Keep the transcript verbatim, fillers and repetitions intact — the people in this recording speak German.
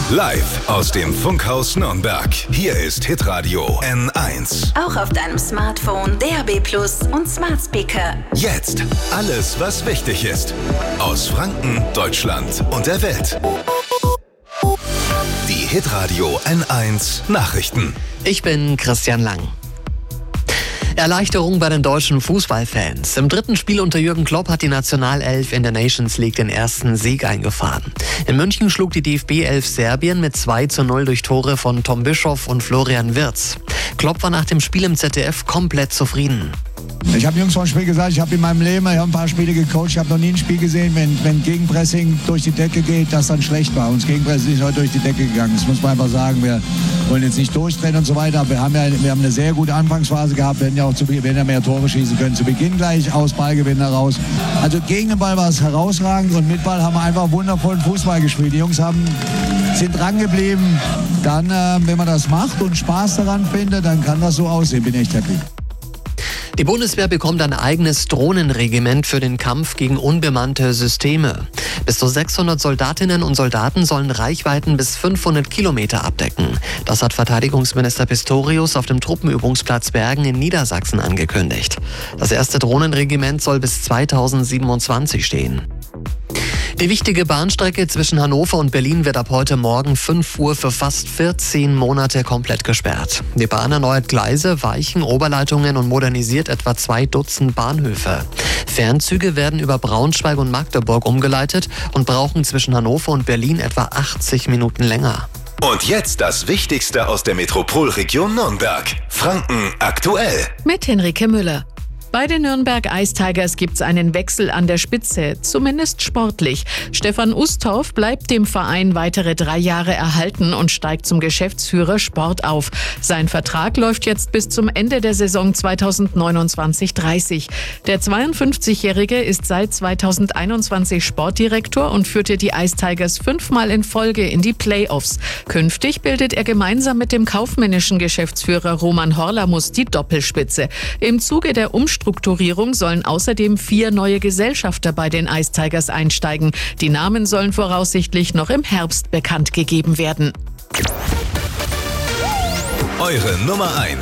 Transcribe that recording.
Live aus dem Funkhaus Nürnberg. Hier ist Hitradio N eins. Auch auf deinem Smartphone, D A B Plus und Smart Speaker. Jetzt alles, was wichtig ist. Aus Franken, Deutschland und der Welt. Die Hitradio N eins Nachrichten. Ich bin Christian Lang. Erleichterung bei den deutschen Fußballfans. Im dritten Spiel unter Jürgen Klopp hat die Nationalelf in der Nations League den ersten Sieg eingefahren. In München schlug die D F B-Elf Serbien mit zwei zu null durch Tore von Tom Bischoff und Florian Wirtz. Klopp war nach dem Spiel im Z D F komplett zufrieden. Ich habe Jungs vor dem Spiel gesagt, ich habe in meinem Leben, ich habe ein paar Spiele gecoacht, ich habe noch nie ein Spiel gesehen, wenn, wenn Gegenpressing durch die Decke geht, das dann schlecht war. Uns Gegenpressing ist heute durch die Decke gegangen. Das muss man einfach sagen. Wir wollen jetzt nicht durchdrehen und so weiter, aber wir haben ja wir haben eine sehr gute anfangsphase gehabt. Wir hätten ja auch zu Beginn, wir hätten ja mehr Tore schießen können. Zu Beginn gleich aus Ballgewinn heraus. Also gegen den Ball war es herausragend und mit Ball haben wir einfach wundervollen Fußball gespielt. Die Jungs haben, sind dran geblieben. Dann, äh, wenn man das macht und Spaß daran findet, dann kann das so aussehen. Bin echt happy. Die Bundeswehr bekommt ein eigenes Drohnenregiment für den Kampf gegen unbemannte Systeme. Bis zu sechshundert Soldatinnen und Soldaten sollen Reichweiten bis fünfhundert Kilometer abdecken. Das hat Verteidigungsminister Pistorius auf dem Truppenübungsplatz Bergen in Niedersachsen angekündigt. Das erste Drohnenregiment soll bis zweitausendsiebenundzwanzig stehen. Die wichtige Bahnstrecke zwischen Hannover und Berlin wird ab heute Morgen fünf Uhr für fast vierzehn Monate komplett gesperrt. Die Bahn erneuert Gleise, Weichen, Oberleitungen und modernisiert etwa zwei Dutzend Bahnhöfe. Fernzüge werden über Braunschweig und Magdeburg umgeleitet und brauchen zwischen Hannover und Berlin etwa achtzig Minuten länger. Und jetzt das Wichtigste aus der Metropolregion Nürnberg. Franken aktuell. Mit Henrike Müller. Bei den Nürnberg Ice Tigers gibt's einen Wechsel an der Spitze, zumindest sportlich. Stefan Ustorf bleibt dem Verein weitere drei Jahre erhalten und steigt zum Geschäftsführer Sport auf. Sein Vertrag läuft jetzt bis zum Ende der Saison zweitausendneunundzwanzig dreißig. Der zweiundfünfzigjährige ist seit zweitausendeinundzwanzig Sportdirektor und führte die Ice Tigers fünfmal in Folge in die Playoffs. Künftig bildet er gemeinsam mit dem kaufmännischen Geschäftsführer Roman Horlamus die Doppelspitze. Im Zuge der Umstellung Strukturierung sollen außerdem vier neue Gesellschafter bei den Ice Tigers einsteigen. Die Namen sollen voraussichtlich noch im Herbst bekannt gegeben werden. Eure Nummer eins